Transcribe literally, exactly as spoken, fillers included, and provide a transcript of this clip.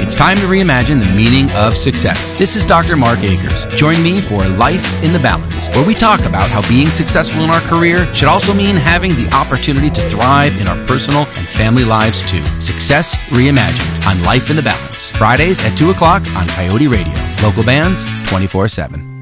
It's time to reimagine the meaning of success. This is Doctor Mark Akers. Join me for Life in the Balance, where we talk about how being successful in our career should also mean having the opportunity to thrive in our personal and family lives too. Success Reimagined on Life in the Balance. Fridays at two o'clock on Coyote Radio. Local bands twenty-four seven.